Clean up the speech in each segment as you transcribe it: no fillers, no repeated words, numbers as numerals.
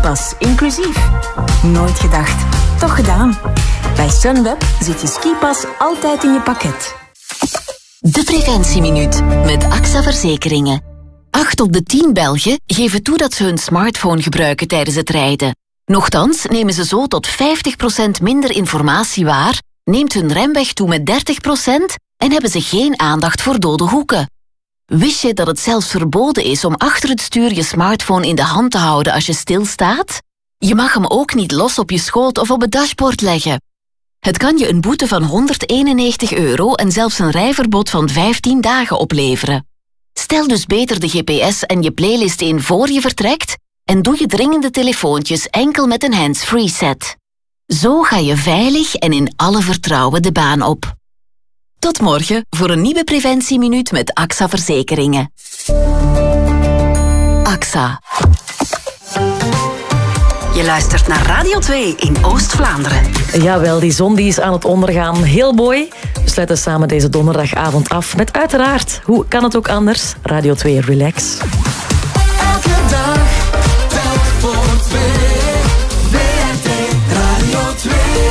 skipas, inclusief. Nooit gedacht, toch gedaan. Bij Sunweb zit je skipas altijd in je pakket. De Preventieminuut met AXA Verzekeringen. 8 op de 10 Belgen geven toe dat ze hun smartphone gebruiken tijdens het rijden. Nochtans nemen ze zo tot 50% minder informatie waar, neemt hun remweg toe met 30% en hebben ze geen aandacht voor dode hoeken. Wist je dat het zelfs verboden is om achter het stuur je smartphone in de hand te houden als je stilstaat? Je mag hem ook niet los op je schoot of op het dashboard leggen. Het kan je een boete van €191 en zelfs een rijverbod van 15 dagen opleveren. Stel dus beter de GPS en je playlist in voor je vertrekt en doe je dringende telefoontjes enkel met een hands-free set. Zo ga je veilig en in alle vertrouwen de baan op. Tot morgen voor een nieuwe Preventieminuut met AXA Verzekeringen. AXA. Je luistert naar Radio 2 in Oost-Vlaanderen. Jawel, die zon die is aan het ondergaan. Heel mooi. We sluiten samen deze donderdagavond af met uiteraard, hoe kan het ook anders, Radio 2 Relax. Elke dag, telk voor 2. VRT Radio 2.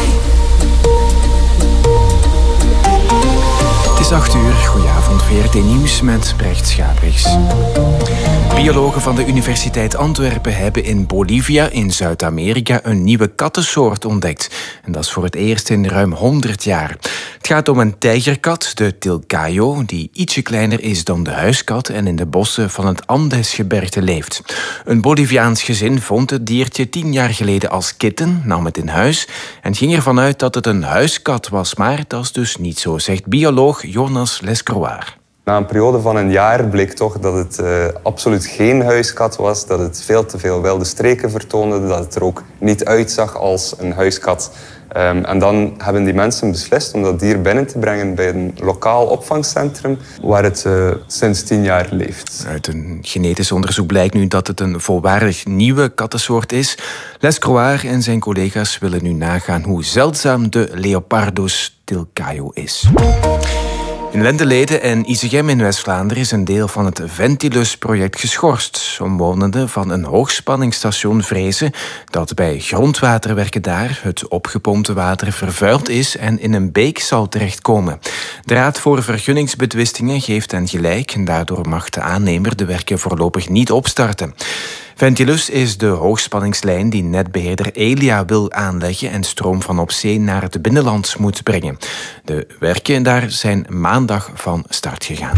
Het is 8 uur. Goedenavond, VRT Nieuws met Brecht Schabrichs. Biologen van de Universiteit Antwerpen hebben in Bolivia in Zuid-Amerika een nieuwe kattensoort ontdekt. En dat is voor het eerst in ruim 100 jaar. Het gaat om een tijgerkat, de Tilcayo, die ietsje kleiner is dan de huiskat en in de bossen van het Andesgebergte leeft. Een Boliviaans gezin vond het diertje 10 jaar geleden als kitten, nam het in huis en ging ervan uit dat het een huiskat was, maar dat is dus niet zo, zegt bioloog Jonas Lescroix. Na een periode van een jaar bleek toch dat het absoluut geen huiskat was, dat het veel te veel wilde streken vertoonde, dat het er ook niet uitzag als een huiskat. En dan hebben die mensen beslist om dat dier binnen te brengen bij een lokaal opvangcentrum waar het sinds 10 jaar leeft. Uit een genetisch onderzoek blijkt nu dat het een volwaardig nieuwe kattensoort is. Lescroix en zijn collega's willen nu nagaan hoe zeldzaam de Leopardus Tilcayo is. In Lendeleden en Isegem in West-Vlaanderen is een deel van het Ventilus-project geschorst. Omwonenden van een hoogspanningsstation vrezen dat bij grondwaterwerken daar het opgepompte water vervuild is en in een beek zal terechtkomen. De Raad voor Vergunningsbetwistingen geeft hen gelijk en daardoor mag de aannemer de werken voorlopig niet opstarten. Ventilus is de hoogspanningslijn die netbeheerder Elia wil aanleggen en stroom van op zee naar het binnenland moet brengen. De werken daar zijn maandag van start gegaan.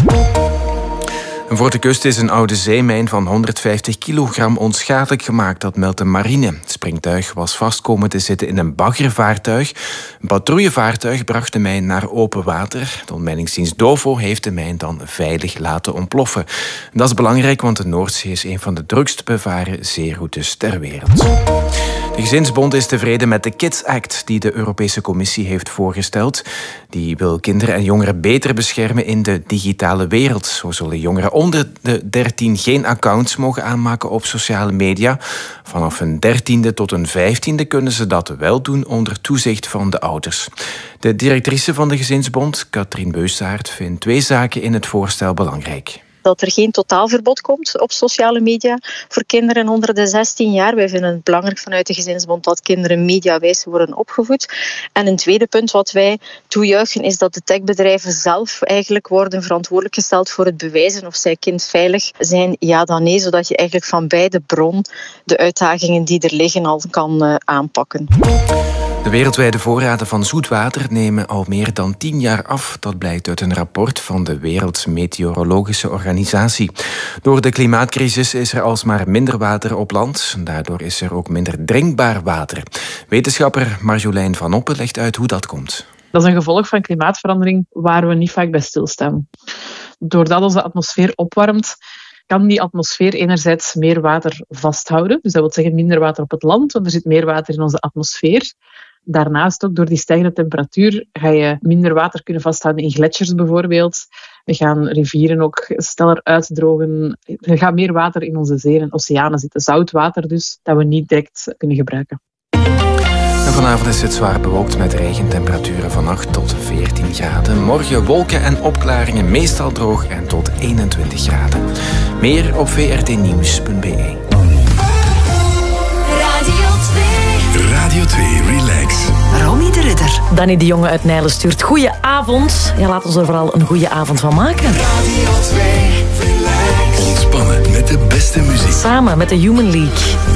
En voor de kust is een oude zeemijn van 150 kilogram onschadelijk gemaakt, dat meldt de marine. Het springtuig was vast komen te zitten in een baggervaartuig. Een patrouillevaartuig bracht de mijn naar open water. De ontmijningsdienst DOVO heeft de mijn dan veilig laten ontploffen. En dat is belangrijk, want de Noordzee is een van de drukst bevaren zeeroutes ter wereld. De Gezinsbond is tevreden met de Kids Act die de Europese Commissie heeft voorgesteld. Die wil kinderen en jongeren beter beschermen in de digitale wereld. Zo zullen jongeren onder de 13 geen accounts mogen aanmaken op sociale media. Vanaf hun 13e tot hun 15e kunnen ze dat wel doen onder toezicht van de ouders. De directrice van de Gezinsbond, Katrien Beusaert, vindt 2 zaken in het voorstel belangrijk. Dat er geen totaalverbod komt op sociale media voor kinderen onder de 16 jaar. Wij vinden het belangrijk vanuit de Gezinsbond dat kinderen mediawijs worden opgevoed. En een tweede punt wat wij toejuichen is dat de techbedrijven zelf eigenlijk worden verantwoordelijk gesteld voor het bewijzen of zij kindveilig zijn, ja dan nee, zodat je eigenlijk van beide bron de uitdagingen die er liggen al kan aanpakken. De wereldwijde voorraden van zoetwater nemen al meer dan 10 jaar af. Dat blijkt uit een rapport van de Wereldmeteorologische Organisatie. Door de klimaatcrisis is er alsmaar minder water op land. Daardoor is er ook minder drinkbaar water. Wetenschapper Marjolein van Oppen legt uit hoe dat komt. Dat is een gevolg van klimaatverandering waar we niet vaak bij stilstaan. Doordat onze atmosfeer opwarmt, kan die atmosfeer enerzijds meer water vasthouden. Dus dat wil zeggen minder water op het land, want er zit meer water in onze atmosfeer. Daarnaast ook door die stijgende temperatuur ga je minder water kunnen vasthouden in gletsjers bijvoorbeeld. We gaan rivieren ook sneller uitdrogen. Er gaat meer water in onze zeeën en oceanen zitten. Zout water dus, dat we niet direct kunnen gebruiken. En vanavond is het zwaar bewolkt met regentemperaturen van 8 tot 14 graden. Morgen wolken en opklaringen, meestal droog en tot 21 graden. Meer op vrtnieuws.be. Danny de Jonge uit Nijlen stuurt goeie avond. Ja, laat ons er vooral een goede avond van maken. Radio 2, relax. Ontspannen met de beste muziek. Samen met de Human League.